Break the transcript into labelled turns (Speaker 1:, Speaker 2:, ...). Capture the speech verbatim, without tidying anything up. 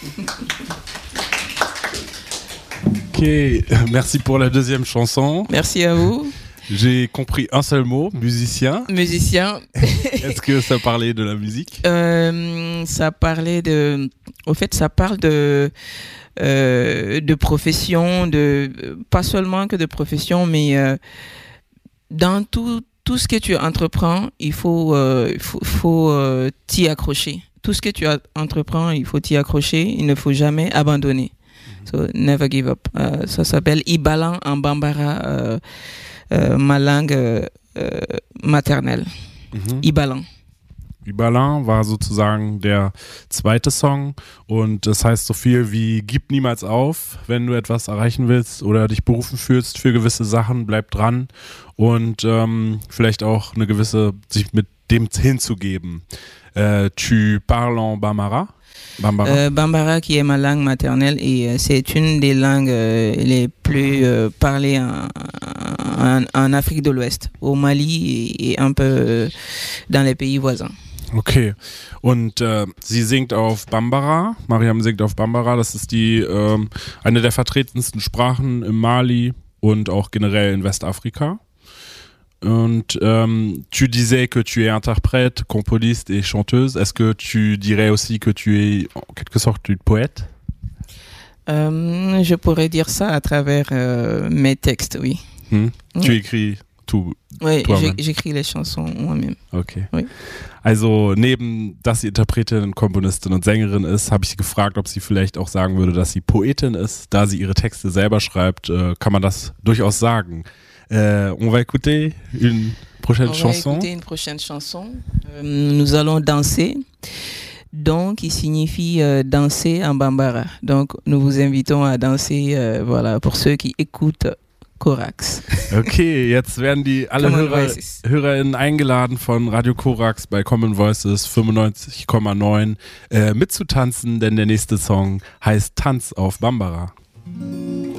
Speaker 1: Ok, merci pour la deuxième chanson.
Speaker 2: Merci à vous.
Speaker 1: J'ai compris un seul mot, musicien.
Speaker 2: Musicien.
Speaker 1: Est-ce que ça parlait de la musique?
Speaker 2: euh, Ça parlait de... Au fait, ça parle de, euh, de profession, de, pas seulement que de profession, mais euh, dans tout, tout ce que tu entreprends, il faut, euh, faut, faut euh, t'y accrocher. Tout ce que tu entreprends, il faut t'y accrocher. Il ne faut jamais abandonner. So, never give up. Euh, ça s'appelle Ibalan en Bambara, euh, euh, ma langue euh, maternelle. Mhm. Ibalan.
Speaker 1: Ibalan war sozusagen der zweite Song und das heißt so viel wie gib niemals auf, wenn du etwas erreichen willst oder dich berufen fühlst für gewisse Sachen, bleib dran und ähm, vielleicht auch eine gewisse, sich mit dem hinzugeben. Euh, tu parles en Bambara? Bambara.
Speaker 2: Euh, Bambara qui est ma langue maternelle et euh, c'est une des langues euh, les plus euh, parlées en, en, en Afrique de l'Ouest, au Mali et, et un peu euh, dans les pays voisins.
Speaker 1: Okay, und äh, sie singt auf Bambara, Mariam singt auf Bambara, das ist die ähm, eine der vertretensten Sprachen im Mali und auch generell in Westafrika. Und ähm, tu disais que tu es interprète, componiste et chanteuse. Est-ce que tu dirais aussi que tu es en quelque sorte une poète?
Speaker 2: euh, Je pourrais dire ça à travers euh, mes textes, oui.
Speaker 1: Hmm.
Speaker 2: oui.
Speaker 1: Tu écris tout?
Speaker 2: Oui, j'écris les chansons moi-même.
Speaker 1: Okay.
Speaker 2: Oui.
Speaker 1: Also neben, dass sie Interpretin, Komponistin und Sängerin ist, habe ich sie gefragt, ob sie vielleicht auch sagen würde, dass sie Poetin ist. Da sie ihre Texte selber schreibt, äh, kann man das durchaus sagen. Euh, on va écouter une prochaine
Speaker 2: on
Speaker 1: chanson.
Speaker 2: On va écouter une prochaine chanson. Euh, nous allons danser, donc qui signifie euh, danser en Bambara. Donc nous vous invitons à danser, euh, voilà, pour ceux qui écoutent Korax.
Speaker 1: Okay, jetzt werden die alle Hörer, HörerInnen eingeladen von Radio Korax bei Common Voices fünfundneunzig Komma neun äh, mitzutanzen, denn der nächste Song heißt Tanz auf Bambara.